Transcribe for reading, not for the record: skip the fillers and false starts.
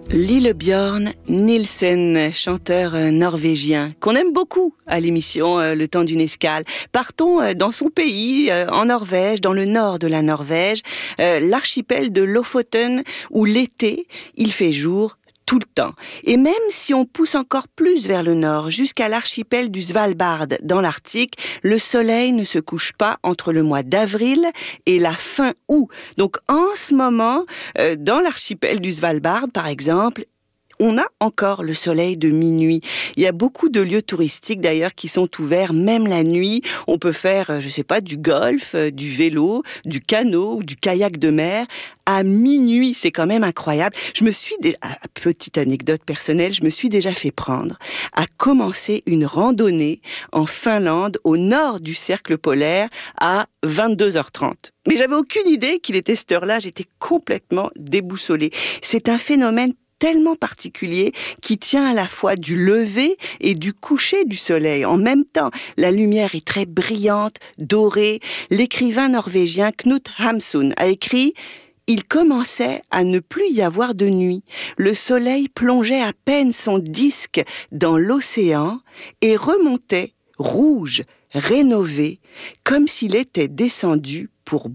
Lillebjørn Nielsen, chanteur norvégien, qu'on aime beaucoup à l'émission Le Temps d'une escale. Partons dans son pays, en Norvège, dans le nord de la Norvège, l'archipel de Lofoten, où l'été, il fait jour tout le temps. Et même si on pousse encore plus vers le nord, jusqu'à l'archipel du Svalbard, dans l'Arctique, le soleil ne se couche pas entre le mois d'avril et la fin août. Donc en ce moment, dans l'archipel du Svalbard, par exemple, on a encore le soleil de minuit. Il y a beaucoup de lieux touristiques d'ailleurs qui sont ouverts même la nuit. On peut faire, du golf, du vélo, du canot ou du kayak de mer à minuit. C'est quand même incroyable. Petite anecdote personnelle, je me suis déjà fait prendre à commencer une randonnée en Finlande au nord du cercle polaire à 22h30. Mais j'avais aucune idée qu'il était cette heure-là. J'étais complètement déboussolée. C'est un phénomène tellement particulier qui tient à la fois du lever et du coucher du soleil. En même temps, la lumière est très brillante, dorée. L'écrivain norvégien Knut Hamsun a écrit « Il commençait à ne plus y avoir de nuit. Le soleil plongeait à peine son disque dans l'océan et remontait, rouge, rénové, comme s'il était descendu pour boire. »